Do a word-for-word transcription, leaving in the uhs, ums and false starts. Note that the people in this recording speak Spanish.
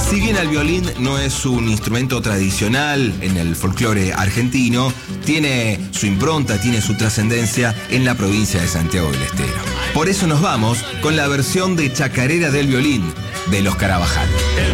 Si bien el violín no es un instrumento tradicional en el folclore argentino, tiene su impronta, tiene su trascendencia en la provincia de Santiago del Estero. Por eso nos vamos con la versión de Chacarera del Violín de Los Carabajal.